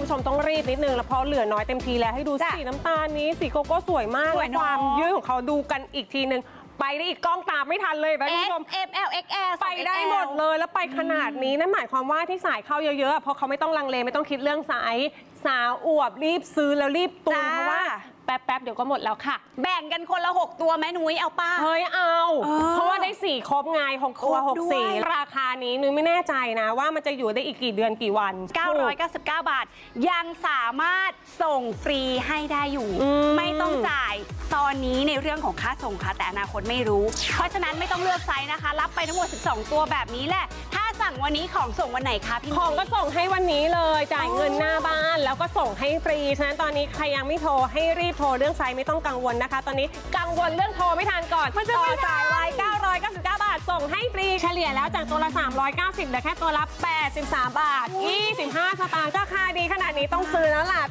ผู้ชมต้องรีบนิดนึงแล้วเพราะเหลือน้อยเต็มทีแล้วให้ดูสีน้ำตาลนี้สีโกโก้สวยมากและความยืดของเขาดูกันอีกทีนึงไปได้อีกกล้องตามไม่ทันเลยคุณผู้ชม XL XL ไปได้หมดเลยแล้วไปขนาดนี้นั่นหมายความว่าที่สายเข้าเยอะๆเพราะเขาไม่ต้องลังเลไม่ต้องคิดเรื่องไซส์สาวอวบรีบซื้อแล้วรีบตุนเพราะว่าแป๊บๆเดี๋ยวก็หมดแล้วค่ะแบ่งกันคนละ6ตัวแม่นุ้ยเอาป้าเฮ้ยเอาเพราะว่าได้สีครบไง6ตัว6สีราคานี้นุ้ยไม่แน่ใจนะว่ามันจะอยู่ได้อีกกี่เดือนกี่วัน 999 บาทยังสามารถส่งฟรีให้ได้อยู่ไม่ต้องจ่ายตอนนี้ในเรื่องของค่าส่งค่ะแต่อนาคตไม่รู้เพราะฉะนั้นไม่ต้องเลือกไซส์นะคะรับไปทั้งหมด12ตัวแบบนี้แหละถ้าสั่งวันนี้ของส่งวันไหนคะพี่ของก็ส่งให้วันนี้เลยจ่ายเงินหน้าบ้านแล้วก็ส่งให้ฟรีฉะนั้นตอนนี้ใครยังไม่โทรให้รีบโทรเรื่องไซส์ไม่ต้องกังวลนะคะตอนนี้กังวลเรื่องโทรไม่ทันก่อนต่อสายไว้999 บาทส่งให้ฟรีเฉลี่ยแล้วจากตัวละ390เหลือแค่ตัวละ83 บาท 25 สตางค์ราคาดีขนาดนี้ต้องซื้อแล้วล่ะ